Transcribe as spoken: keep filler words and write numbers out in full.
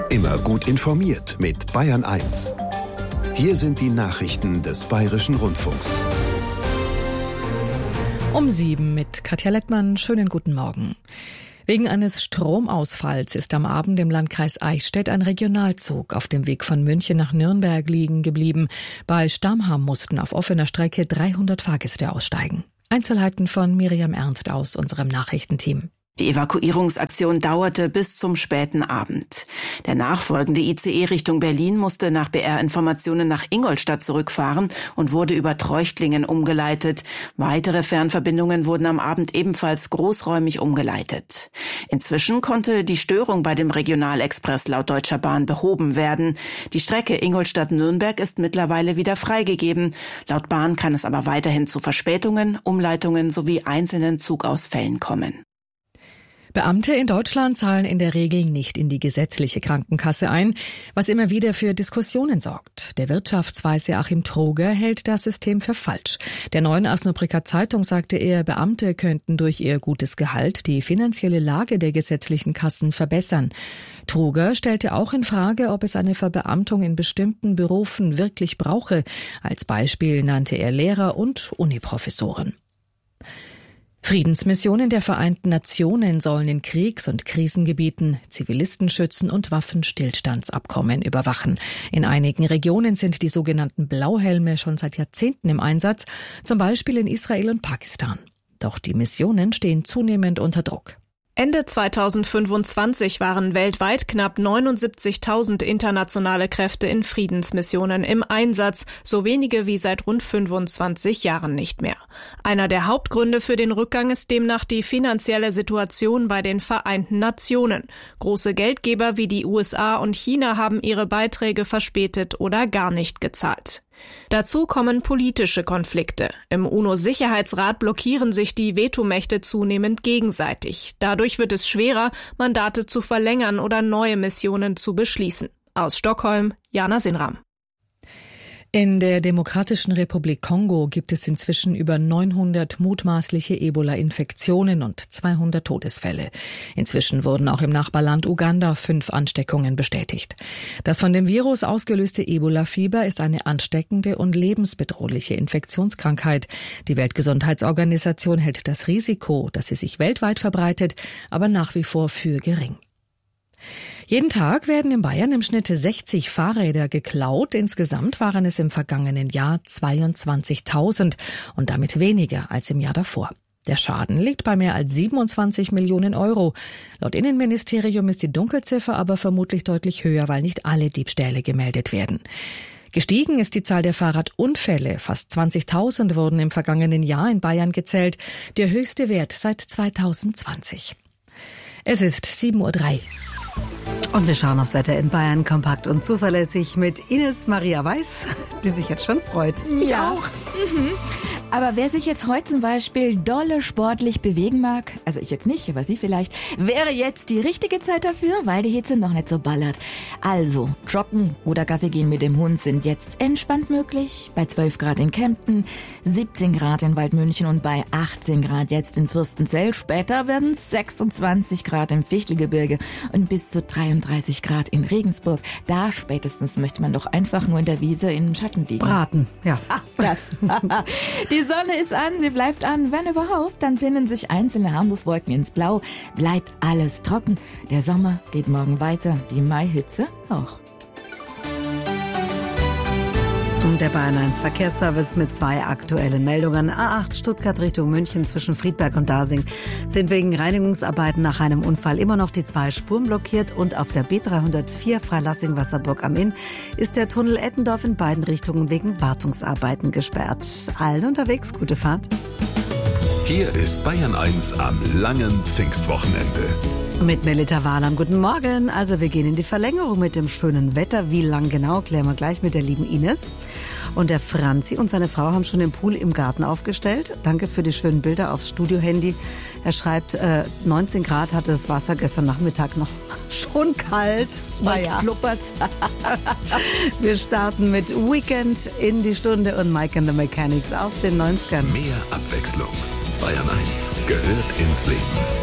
Immer gut informiert mit Bayern eins. Hier sind die Nachrichten des Bayerischen Rundfunks. Um sieben mit Katja Lettmann. Schönen guten Morgen. Wegen eines Stromausfalls ist am Abend im Landkreis Eichstätt ein Regionalzug auf dem Weg von München nach Nürnberg liegen geblieben. Bei Stamham mussten auf offener Strecke dreihundert Fahrgäste aussteigen. Einzelheiten von Miriam Ernst aus unserem Nachrichtenteam. Die Evakuierungsaktion dauerte bis zum späten Abend. Der nachfolgende I C E Richtung Berlin musste nach B R-Informationen nach Ingolstadt zurückfahren und wurde über Treuchtlingen umgeleitet. Weitere Fernverbindungen wurden am Abend ebenfalls großräumig umgeleitet. Inzwischen konnte die Störung bei dem Regionalexpress laut Deutscher Bahn behoben werden. Die Strecke Ingolstadt-Nürnberg ist mittlerweile wieder freigegeben. Laut Bahn kann es aber weiterhin zu Verspätungen, Umleitungen sowie einzelnen Zugausfällen kommen. Beamte in Deutschland zahlen in der Regel nicht in die gesetzliche Krankenkasse ein, was immer wieder für Diskussionen sorgt. Der Wirtschaftsweise Achim Troger hält das System für falsch. Der Neuen Osnabrücker Zeitung sagte er, Beamte könnten durch ihr gutes Gehalt die finanzielle Lage der gesetzlichen Kassen verbessern. Troger stellte auch in Frage, ob es eine Verbeamtung in bestimmten Berufen wirklich brauche. Als Beispiel nannte er Lehrer und Uniprofessoren. Friedensmissionen der Vereinten Nationen sollen in Kriegs- und Krisengebieten Zivilisten schützen und Waffenstillstandsabkommen überwachen. In einigen Regionen sind die sogenannten Blauhelme schon seit Jahrzehnten im Einsatz, zum Beispiel in Israel und Pakistan. Doch die Missionen stehen zunehmend unter Druck. Ende zweitausendfünfundzwanzig waren weltweit knapp neunundsiebzigtausend internationale Kräfte in Friedensmissionen im Einsatz, so wenige wie seit rund fünfundzwanzig Jahren nicht mehr. Einer der Hauptgründe für den Rückgang ist demnach die finanzielle Situation bei den Vereinten Nationen. Große Geldgeber wie die U S A und China haben ihre Beiträge verspätet oder gar nicht gezahlt. Dazu kommen politische Konflikte. Im UNO-Sicherheitsrat blockieren sich die Vetomächte zunehmend gegenseitig. Dadurch wird es schwerer, Mandate zu verlängern oder neue Missionen zu beschließen. Aus Stockholm, Jana Sinram. In der Demokratischen Republik Kongo gibt es inzwischen über neunhundert mutmaßliche Ebola-Infektionen und zweihundert Todesfälle. Inzwischen wurden auch im Nachbarland Uganda fünf Ansteckungen bestätigt. Das von dem Virus ausgelöste Ebola-Fieber ist eine ansteckende und lebensbedrohliche Infektionskrankheit. Die Weltgesundheitsorganisation hält das Risiko, dass sie sich weltweit verbreitet, aber nach wie vor für gering. Jeden Tag werden in Bayern im Schnitt sechzig Fahrräder geklaut. Insgesamt waren es im vergangenen Jahr zweiundzwanzigtausend und damit weniger als im Jahr davor. Der Schaden liegt bei mehr als siebenundzwanzig Millionen Euro. Laut Innenministerium ist die Dunkelziffer aber vermutlich deutlich höher, weil nicht alle Diebstähle gemeldet werden. Gestiegen ist die Zahl der Fahrradunfälle. Fast zwanzigtausend wurden im vergangenen Jahr in Bayern gezählt. Der höchste Wert seit zweitausendzwanzig. Es ist sieben Uhr drei. Und wir schauen aufs Wetter in Bayern kompakt und zuverlässig mit Ines Maria Weiß, die sich jetzt schon freut. Ich ja. auch. Mhm. Aber wer sich jetzt heute zum Beispiel dolle sportlich bewegen mag, also ich jetzt nicht, aber Sie vielleicht, wäre jetzt die richtige Zeit dafür, weil die Hitze noch nicht so ballert. Also, joggen oder Gassi gehen mit dem Hund sind jetzt entspannt möglich. Bei zwölf Grad in Kempten, siebzehn Grad in Waldmünchen und bei achtzehn Grad jetzt in Fürstenzell. Später werden es sechsundzwanzig Grad im Fichtelgebirge und bis zu dreiunddreißig Grad in Regensburg. Da spätestens möchte man doch einfach nur in der Wiese im Schatten liegen. Braten, ja. Ah, das. Die Sonne ist an, sie bleibt an. Wenn überhaupt, dann pinnen sich einzelne Harmloswolken ins Blau. Bleibt alles trocken. Der Sommer geht morgen weiter, die Maihitze auch. Der Bayern eins Verkehrsservice mit zwei aktuellen Meldungen. A acht Stuttgart Richtung München zwischen Friedberg und Dasing sind wegen Reinigungsarbeiten nach einem Unfall immer noch die zwei Spuren blockiert und auf der B dreihundertvier Freilassing-Wasserburg am Inn ist der Tunnel Eppendorf in beiden Richtungen wegen Wartungsarbeiten gesperrt. Allen unterwegs, gute Fahrt. Hier ist Bayern eins am langen Pfingstwochenende. Mit Melita Wahlam. Guten Morgen. Also wir gehen in die Verlängerung mit dem schönen Wetter. Wie lang genau, klären wir gleich mit der lieben Ines. Und der Franzi und seine Frau haben schon den Pool im Garten aufgestellt. Danke für die schönen Bilder aufs Studio-Handy. Er schreibt, äh, neunzehn Grad hatte das Wasser gestern Nachmittag noch. Schon kalt. Naja. Pluppert's. Wir starten mit Weekend in die Stunde und Mike and the Mechanics aus den neunzigern. Mehr Abwechslung. Bayern eins gehört ins Leben.